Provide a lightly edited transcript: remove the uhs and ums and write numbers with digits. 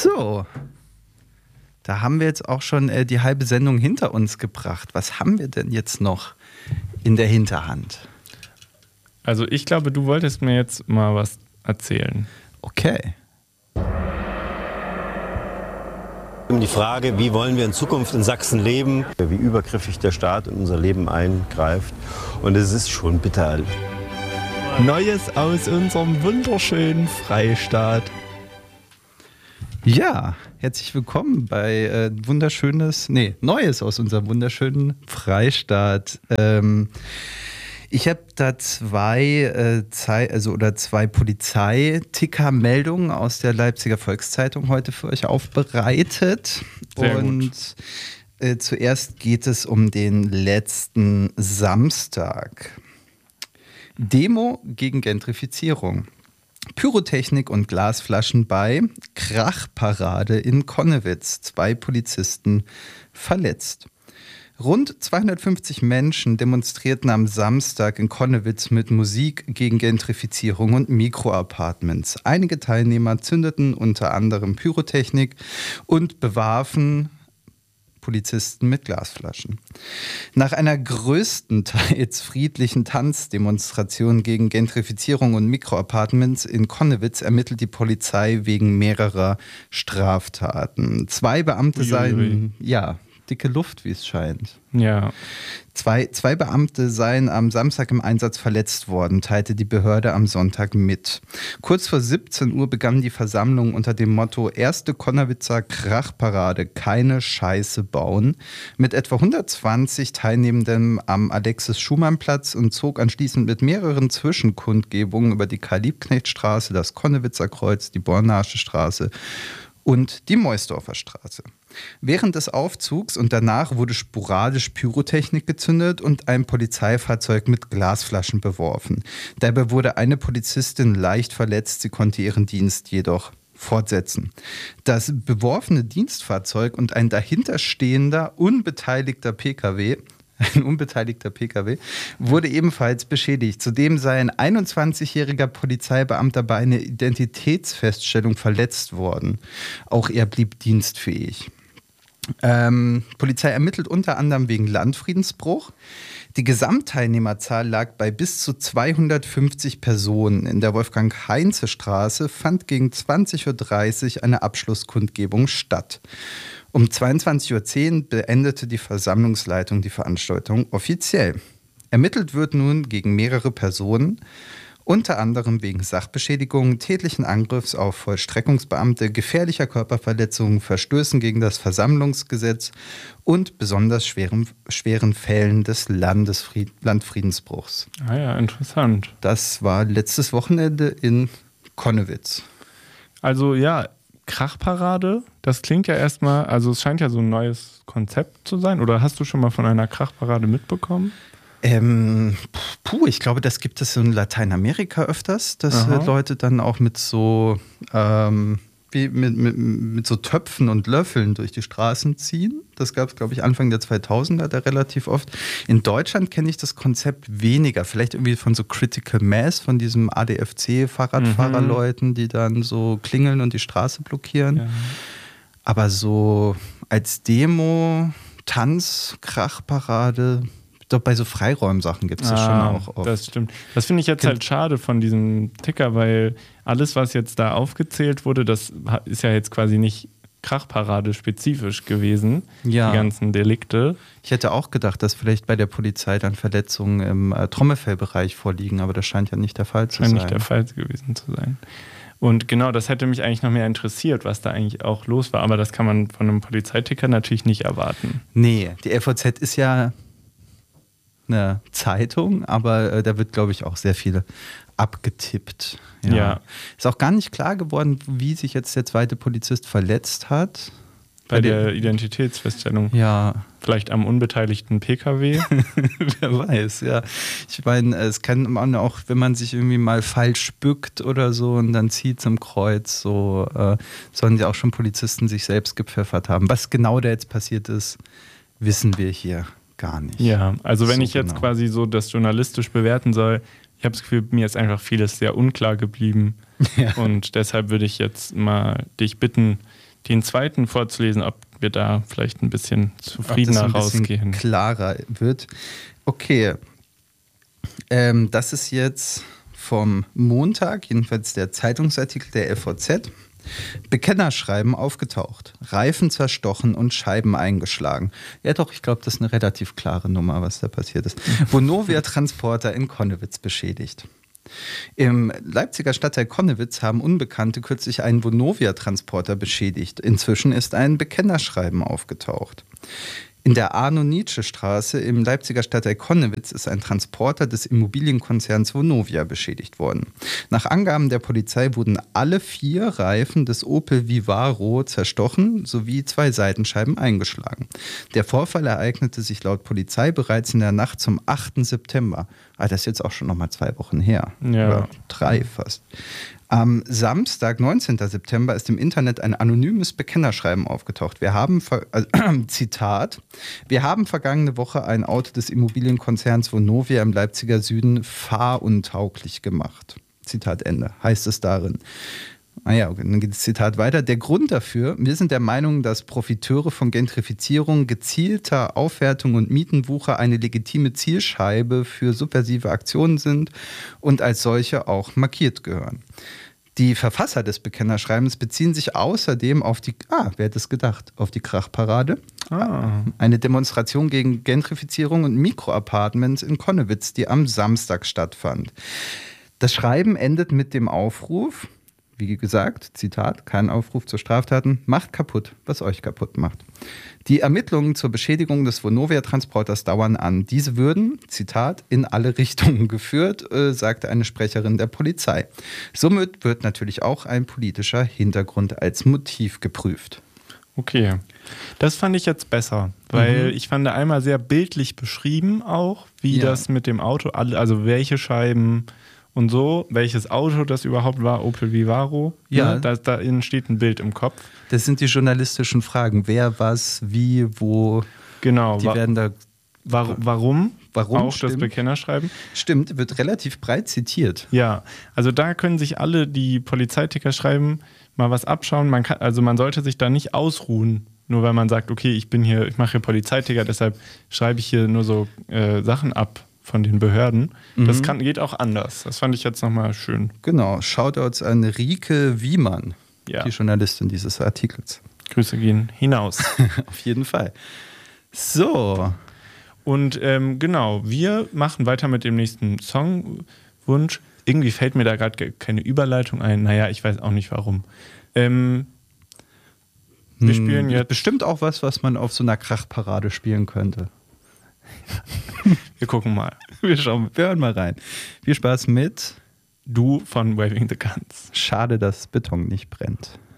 So, da haben wir jetzt auch schon die halbe Sendung hinter uns gebracht. Was haben wir denn jetzt noch in der Hinterhand? Also ich glaube, du wolltest mir jetzt mal was erzählen. Okay. Die Frage, wie wollen wir in Zukunft in Sachsen leben, wie übergriffig der Staat in unser Leben eingreift. Und es ist schon bitter. Neues aus unserem wunderschönen Freistaat. Ja, herzlich willkommen bei Neues aus unserem wunderschönen Freistaat. Ich habe da zwei Polizeiticker-Meldungen aus der Leipziger Volkszeitung heute für euch aufbereitet. Sehr Und zuerst geht es um den letzten Samstag. Demo gegen Gentrifizierung. Pyrotechnik und Glasflaschen bei Krachparade in Connewitz. 2 Polizisten verletzt. Rund 250 Menschen demonstrierten am Samstag in Connewitz mit Musik gegen Gentrifizierung und Mikroapartments. Einige Teilnehmer zündeten unter anderem Pyrotechnik und bewarfen Polizisten mit Glasflaschen. Nach einer größtenteils friedlichen Tanzdemonstration gegen Gentrifizierung und Mikroapartments in Connewitz ermittelt die Polizei wegen mehrerer Straftaten. 2 Beamte seien, dicke Luft, wie es scheint. Ja. Zwei Beamte seien am Samstag im Einsatz verletzt worden, teilte die Behörde am Sonntag mit. Kurz vor 17 Uhr begann die Versammlung unter dem Motto Erste Connewitzer Krachparade, keine Scheiße bauen, mit etwa 120 Teilnehmenden am Alexis-Schumann-Platz und zog anschließend mit mehreren Zwischenkundgebungen über die Karl-Liebknecht-Straße, das Connewitzer Kreuz, die Bornasche Straße und die Meusdorfer Straße. Während des Aufzugs und danach wurde sporadisch Pyrotechnik gezündet und ein Polizeifahrzeug mit Glasflaschen beworfen. Dabei wurde eine Polizistin leicht verletzt, sie konnte ihren Dienst jedoch fortsetzen. Das beworfene Dienstfahrzeug und ein dahinterstehender, unbeteiligter Pkw wurde ebenfalls beschädigt. Zudem sei ein 21-jähriger Polizeibeamter bei einer Identitätsfeststellung verletzt worden. Auch er blieb dienstfähig. Polizei ermittelt unter anderem wegen Landfriedensbruch. Die Gesamtteilnehmerzahl lag bei bis zu 250 Personen. In der Wolfgang-Heinze-Straße fand gegen 20.30 Uhr eine Abschlusskundgebung statt. Um 22.10 Uhr beendete die Versammlungsleitung die Veranstaltung offiziell. Ermittelt wird nun gegen mehrere Personen, unter anderem wegen Sachbeschädigung, tätlichen Angriffs auf Vollstreckungsbeamte, gefährlicher Körperverletzung, Verstößen gegen das Versammlungsgesetz und besonders schweren Fällen des Landfriedensbruchs. Ah ja, interessant. Das war letztes Wochenende in Connewitz. Also ja, Krachparade, das klingt ja erstmal, also es scheint ja so ein neues Konzept zu sein. Oder hast du schon mal von einer Krachparade mitbekommen? Ich glaube, das gibt es in Lateinamerika öfters, dass Leute dann auch mit so mit so Töpfen und Löffeln durch die Straßen ziehen. Das gab es, glaube ich, Anfang der 2000er da relativ oft. In Deutschland kenne ich das Konzept weniger. Vielleicht irgendwie von so Critical Mass, von diesem ADFC-Fahrradfahrerleuten, die dann so klingeln und die Straße blockieren. Ja. Aber so als Demo, Tanz, Krachparade, doch bei so Freiräumsachen gibt es das schon auch oft. Das stimmt. Das finde ich jetzt halt schade von diesem Ticker, weil alles, was jetzt da aufgezählt wurde, das ist ja jetzt quasi nicht Krachparade spezifisch gewesen, die ganzen Delikte. Ich hätte auch gedacht, dass vielleicht bei der Polizei dann Verletzungen im Trommelfellbereich vorliegen, aber das scheint ja nicht der Fall zu sein. Scheint nicht der Fall gewesen zu sein. Und genau, das hätte mich eigentlich noch mehr interessiert, was da eigentlich auch los war. Aber das kann man von einem Polizeiticker natürlich nicht erwarten. Nee, die LVZ ist ja eine Zeitung, aber da wird, glaube ich, auch sehr viel abgetippt. Ja. Ist auch gar nicht klar geworden, wie sich jetzt der zweite Polizist verletzt hat. Bei der Identitätsfeststellung. Ja. Vielleicht am unbeteiligten Pkw. Wer weiß, ja. Ich meine, es kann man auch, wenn man sich irgendwie mal falsch bückt oder so und dann zieht zum Kreuz, so sollen ja auch schon Polizisten sich selbst gepfeffert haben. Was genau da jetzt passiert ist, wissen wir hier gar nicht. Ja, also wenn ich jetzt quasi so das journalistisch bewerten soll, ich habe das Gefühl, mir ist einfach vieles sehr unklar geblieben. Ja. Und deshalb würde ich jetzt mal dich bitten, den zweiten vorzulesen, ob wir da vielleicht ein bisschen zufriedener rausgehen. Klarer wird. Okay. Das ist jetzt vom Montag, jedenfalls der Zeitungsartikel der FVZ. Bekennerschreiben aufgetaucht, Reifen zerstochen und Scheiben eingeschlagen. Ja doch, ich glaube, das ist eine relativ klare Nummer, was da passiert ist. Vonovia-Transporter in Connewitz beschädigt. Im Leipziger Stadtteil Connewitz haben Unbekannte kürzlich einen Vonovia-Transporter beschädigt. Inzwischen ist ein Bekennerschreiben aufgetaucht. In der Arno-Nietzsche-Straße im Leipziger Stadtteil Connewitz ist ein Transporter des Immobilienkonzerns Vonovia beschädigt worden. Nach Angaben der Polizei wurden alle 4 Reifen des Opel Vivaro zerstochen sowie 2 Seitenscheiben eingeschlagen. Der Vorfall ereignete sich laut Polizei bereits in der Nacht zum 8. September. Das ist jetzt auch schon nochmal 2 Wochen her. Ja. Oder 3 fast. Am Samstag, 19. September, ist im Internet ein anonymes Bekennerschreiben aufgetaucht. Wir haben, Zitat, wir haben vergangene Woche ein Auto des Immobilienkonzerns Vonovia im Leipziger Süden fahruntauglich gemacht. Zitat Ende, heißt es darin. Okay, dann geht das Zitat weiter. Der Grund dafür, wir sind der Meinung, dass Profiteure von Gentrifizierung, gezielter Aufwertung und Mietenwucher eine legitime Zielscheibe für subversive Aktionen sind und als solche auch markiert gehören. Die Verfasser des Bekennerschreibens beziehen sich außerdem auf die, wer hätte es gedacht, auf die Krachparade. Eine Demonstration gegen Gentrifizierung und Mikroapartments in Connewitz, die am Samstag stattfand. Das Schreiben endet mit dem Aufruf, wie gesagt, Zitat, kein Aufruf zu Straftaten, macht kaputt, was euch kaputt macht. Die Ermittlungen zur Beschädigung des Vonovia-Transporters dauern an. Diese würden, Zitat, in alle Richtungen geführt, sagte eine Sprecherin der Polizei. Somit wird natürlich auch ein politischer Hintergrund als Motiv geprüft. Okay, das fand ich jetzt besser, weil ich fand einmal sehr bildlich beschrieben auch, wie das mit dem Auto, also welche Scheiben und so, welches Auto das überhaupt war, Opel Vivaro. Ja. Da entsteht ein Bild im Kopf. Das sind die journalistischen Fragen. Wer, was, wie, wo. Genau. Die werden da. Warum? Auch stimmt. Das Bekennerschreiben. Stimmt, wird relativ breit zitiert. Ja, also da können sich alle, die Polizeiticker schreiben, mal was abschauen. Man sollte sich da nicht ausruhen, nur weil man sagt, okay, ich mache hier Polizeiticker, deshalb schreibe ich hier nur so Sachen ab von den Behörden. Das geht auch anders. Das fand ich jetzt nochmal schön. Genau. Shoutouts an Rike Wiemann, die Journalistin dieses Artikels. Grüße gehen hinaus. Auf jeden Fall. So. Und genau, wir machen weiter mit dem nächsten Songwunsch. Irgendwie fällt mir da gerade keine Überleitung ein. Naja, ich weiß auch nicht warum. Wir spielen jetzt... Bestimmt auch was man auf so einer Krachparade spielen könnte. Wir gucken mal. Wir hören mal rein. Viel Spaß mit Du von Waving the Guns. Schade, dass Beton nicht brennt.